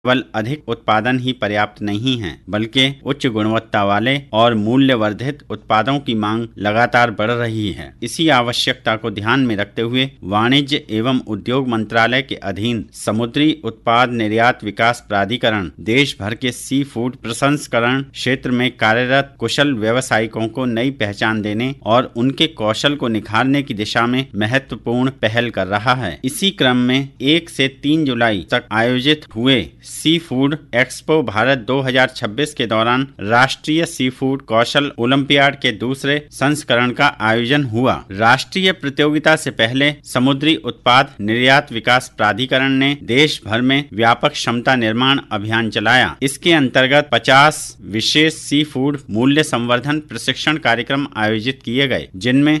केवल अधिक उत्पादन ही पर्याप्त नहीं है, बल्कि उच्च गुणवत्ता वाले और मूल्य वर्धित उत्पादों की मांग लगातार बढ़ रही है। इसी आवश्यकता को ध्यान में रखते हुए वाणिज्य एवं उद्योग मंत्रालय के अधीन समुद्री उत्पाद निर्यात विकास प्राधिकरण देश भर के सी फूड प्रसंस्करण क्षेत्र में कार्यरत कुशल व्यवसायिकों को नई पहचान देने और उनके कौशल को निखारने की दिशा में महत्वपूर्ण पहल कर रहा है। इसी क्रम में 1 से 3 जुलाई तक आयोजित हुए सी फूड एक्सपो भारत 2026 के दौरान राष्ट्रीय सी फूड कौशल ओलंपियाड के दूसरे संस्करण का आयोजन हुआ। राष्ट्रीय प्रतियोगिता से पहले समुद्री उत्पाद निर्यात विकास प्राधिकरण ने देश भर में व्यापक क्षमता निर्माण अभियान चलाया। इसके अंतर्गत 50 विशेष सी फूड मूल्य संवर्धन प्रशिक्षण कार्यक्रम आयोजित किए गए, जिनमें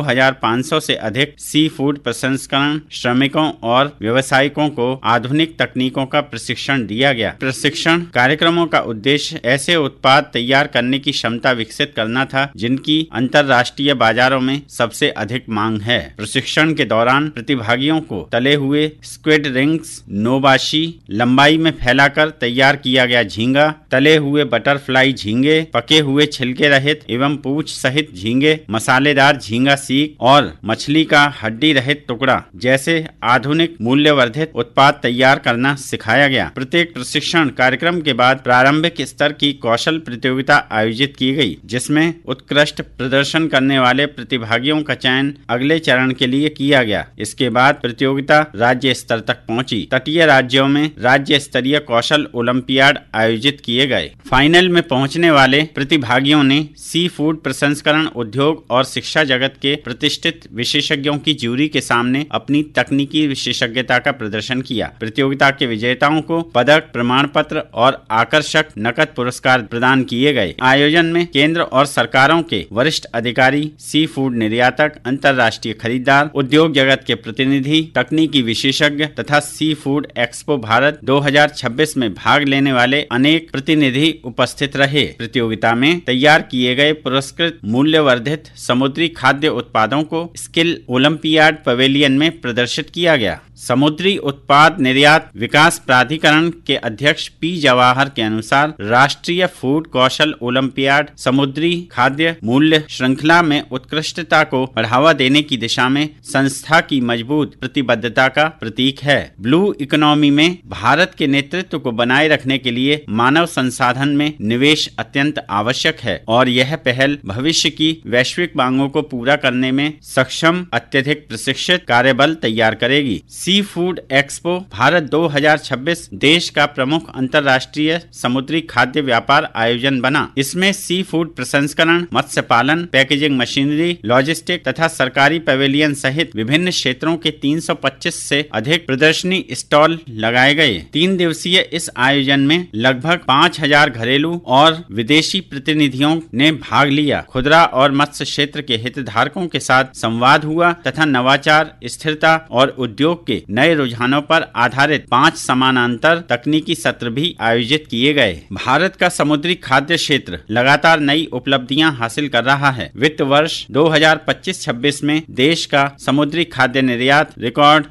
2500 से अधिक सी फूड प्रसंस्करण श्रमिकों और व्यवसायिकों को आधुनिक तकनीकों का प्रशिक्षण दिया गया। प्रशिक्षण कार्यक्रमों का उद्देश्य ऐसे उत्पाद तैयार करने की क्षमता विकसित करना था जिनकी अंतर्राष्ट्रीय बाजारों में सबसे अधिक मांग है। प्रशिक्षण के दौरान प्रतिभागियों को तले हुए स्क्विड रिंग्स, नोबाशी, लंबाई में फैलाकर तैयार किया गया झींगा, तले हुए बटरफ्लाई झींगे, पके हुए छिलके रहित एवं पूंछ सहित झींगे, मसालेदार झींगा सीख और मछली का हड्डी रहित टुकड़ा जैसे आधुनिक मूल्यवर्धित उत्पाद तैयार करना सिखाया गया। प्रत्येक प्रशिक्षण कार्यक्रम के बाद प्रारंभिक स्तर की कौशल प्रतियोगिता आयोजित की गई, जिसमें उत्कृष्ट प्रदर्शन करने वाले प्रतिभागियों का चयन अगले चरण के लिए किया गया। इसके बाद प्रतियोगिता राज्य स्तर तक पहुंची। तटीय राज्यों में राज्य स्तरीय कौशल ओलंपियाड आयोजित किए गए। फाइनल में पहुंचने वाले प्रतिभागियों ने सी फूड प्रसंस्करण उद्योग और शिक्षा जगत के प्रतिष्ठित विशेषज्ञों की ज्यूरी के सामने अपनी तकनीकी विशेषज्ञता का प्रदर्शन किया। प्रतियोगिता के विजेताओं को पदक, प्रमाण पत्र और आकर्षक नकद पुरस्कार प्रदान किए गए। आयोजन में केंद्र और सरकारों के वरिष्ठ अधिकारी, सी फूड निर्यातक, अंतर्राष्ट्रीय खरीदार, उद्योग जगत के प्रतिनिधि, तकनीकी विशेषज्ञ तथा सी फूड एक्सपो भारत 2026 में भाग लेने वाले अनेक प्रतिनिधि उपस्थित रहे। प्रतियोगिता में तैयार किए गए पुरस्कृत मूल्यवर्धित समुद्री खाद्य उत्पादों को स्किल ओलंपियाड पवेलियन में प्रदर्शित किया गया। समुद्री उत्पाद निर्यात विकास प्राधिकरण के अध्यक्ष पी जवाहर के अनुसार राष्ट्रीय फूड कौशल ओलंपियाड समुद्री खाद्य मूल्य श्रृंखला में उत्कृष्टता को बढ़ावा देने की दिशा में संस्था की मजबूत प्रतिबद्धता का प्रतीक है। ब्लू इकोनॉमी में भारत के नेतृत्व को बनाए रखने के लिए मानव संसाधन में निवेश अत्यंत आवश्यक है और यह पहल भविष्य की वैश्विक मांगों को पूरा करने में सक्षम अत्यधिक प्रशिक्षित कार्यबल तैयार करेगी। सी फूड एक्सपो भारत 2026 देश का प्रमुख अंतर्राष्ट्रीय समुद्री खाद्य व्यापार आयोजन बना। इसमें सी फूड प्रसंस्करण, मत्स्य पालन, पैकेजिंग मशीनरी, लॉजिस्टिक तथा सरकारी पवेलियन सहित विभिन्न क्षेत्रों के 325 से अधिक प्रदर्शनी स्टॉल लगाए गए। 3 दिवसीय इस आयोजन में लगभग 5000 घरेलू और विदेशी प्रतिनिधियों ने भाग लिया। खुदरा और मत्स्य क्षेत्र के हितधारकों के साथ संवाद हुआ तथा नवाचार, स्थिरता और उद्योग के नए रुझानों पर आधारित 5 समानांतर तकनीकी सत्र भी आयोजित किए गए। भारत का समुद्री खाद्य क्षेत्र लगातार नई उपलब्धियां हासिल कर रहा है। वित्त वर्ष 2025-26 में देश का समुद्री खाद्य निर्यात रिकॉर्ड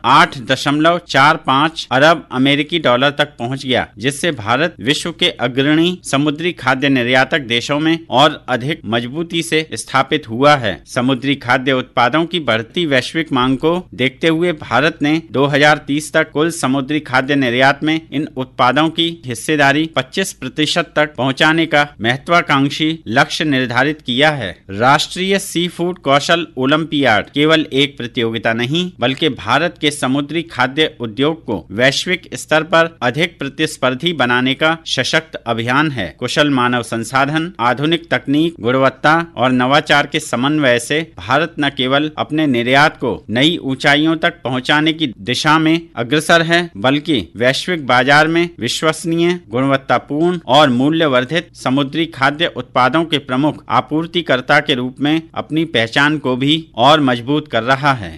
8.45 अरब अमेरिकी डॉलर तक पहुंच गया, जिससे भारत विश्व के अग्रणी समुद्री खाद्य निर्यातक देशों में और अधिक मजबूती से स्थापित हुआ है। समुद्री खाद्य उत्पादों की बढ़ती वैश्विक मांग को देखते हुए भारत ने 2030 तक कुल समुद्री खाद्य निर्यात में इन उत्पादों की हिस्सेदारी 25% तक पहुंचाने का महत्वाकांक्षी लक्ष्य निर्धारित किया है। राष्ट्रीय सी फूड कौशल ओलंपियाड केवल एक प्रतियोगिता नहीं, बल्कि भारत के समुद्री खाद्य उद्योग को वैश्विक स्तर पर अधिक प्रतिस्पर्धी बनाने का सशक्त अभियान है। कुशल मानव संसाधन, आधुनिक तकनीक, गुणवत्ता और नवाचार के समन्वय से भारत न केवल अपने निर्यात को नई ऊंचाइयों तक पहुंचाने की दिशा में अग्रसर है, बल्कि वैश्विक बाजार में विश्वसनीय, गुणवत्तापूर्ण और मूल्यवर्धित समुद्री खाद्य उत्पादों के प्रमुख आपूर्तिकर्ता के रूप में अपनी पहचान को भी और मजबूत कर रहा है।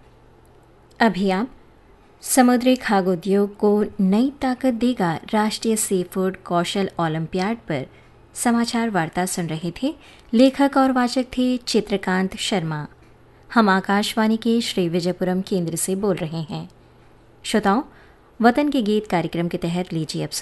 अभी आप समुद्री खाद्य उद्योग को नई ताकत देगा राष्ट्रीय सी फूड कौशल ओलंपियाड पर समाचार वार्ता सुन रहे थे। लेखक और वाचक थे चित्रकांत शर्मा। हम आकाशवाणी के श्री विजयपुरम केंद्र से बोल रहे हैं। श्रोताओं, वतन के गीत कार्यक्रम के तहत लीजिए अब